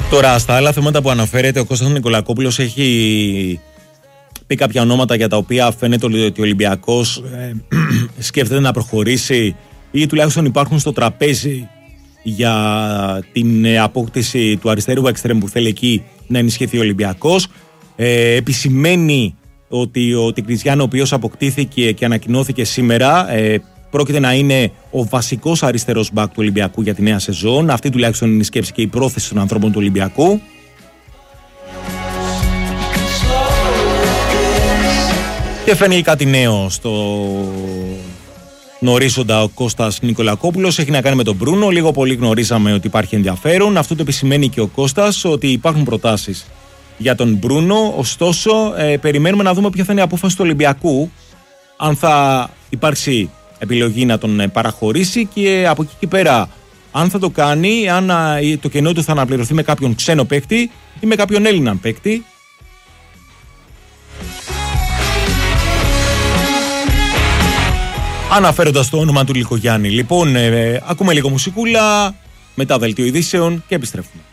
Τώρα, στα άλλα θέματα που αναφέρεται, ο Κώστας Νικολακόπουλος έχει πει κάποια ονόματα για τα οποία φαίνεται ότι ο Ολυμπιακός σκέφτεται να προχωρήσει ή τουλάχιστον υπάρχουν στο τραπέζι για την απόκτηση του αριστερού εξτρέμ που θέλει εκεί να ενισχυθεί ο Ολυμπιακός. Επισημαίνει ότι ο Τικριτζιάν, ο οποίος αποκτήθηκε και ανακοινώθηκε σήμερα, πρόκειται να είναι ο βασικός αριστερός μπακ του Ολυμπιακού για τη νέα σεζόν. Αυτή τουλάχιστον είναι η σκέψη και η πρόθεση των ανθρώπων του Ολυμπιακού. Και φαίνεται κάτι νέο στον ορίζοντα ο Κώστας Νικολακόπουλος. Έχει να κάνει με τον Μπρούνο. Λίγο πολύ γνωρίζαμε ότι υπάρχει ενδιαφέρον. Αυτό το επισημαίνει και ο Κώστας, ότι υπάρχουν προτάσεις για τον Μπρούνο. Ωστόσο, περιμένουμε να δούμε ποια θα είναι η απόφαση του Ολυμπιακού. Αν θα υπάρξει επιλογή να τον παραχωρήσει και από εκεί και πέρα αν θα το κάνει, αν το κενό του θα αναπληρωθεί με κάποιον ξένο παίκτη ή με κάποιον Έλληνα παίκτη. Αναφέροντας το όνομα του Λικογιάννη. Λοιπόν, ακούμε λίγο μουσικούλα, μετά δελτίο ειδήσεων και επιστρέφουμε.